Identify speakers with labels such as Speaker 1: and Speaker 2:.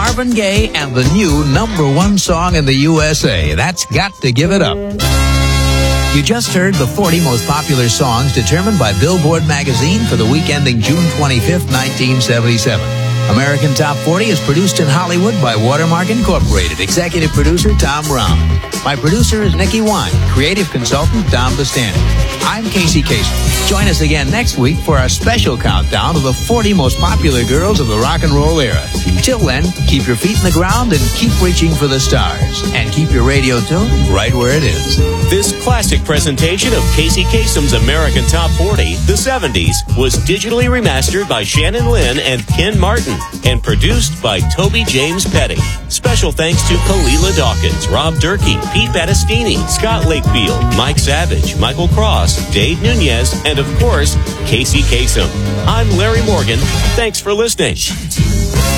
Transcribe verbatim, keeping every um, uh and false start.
Speaker 1: Marvin Gaye and the new number one song in the U S A. That's Got to Give It Up. You just heard the forty most popular songs determined by Billboard magazine for the week ending June twenty-fifth, nineteen seventy-seven. American Top forty is produced in Hollywood by Watermark Incorporated. Executive producer Tom Brown. My producer is Nikki Wine. Creative consultant Don Bastani. I'm Casey Kasem. Join us again next week for our special countdown of the forty most popular girls of the rock and roll era. Till then, keep your feet in the ground and keep reaching for the stars. And keep your radio tuned right where it is.
Speaker 2: This classic presentation of Casey Kasem's American Top forty, the seventies, was digitally remastered by Shannon Lynn and Ken Martin and produced by Toby James Petty. Special thanks to Kalila Dawkins, Rob Durkee, Pete Battistini, Scott Lakefield, Mike Savage, Michael Cross, Dave Nunez, and of course, Casey Kasem. I'm Larry Morgan. Thanks for listening.